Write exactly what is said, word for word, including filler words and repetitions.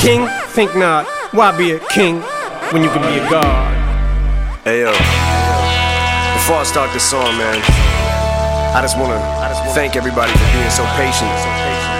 king? Think not. Why be a king when you can be a god? Hey yo, before I start this song, man, I just wanna thank everybody for being so patient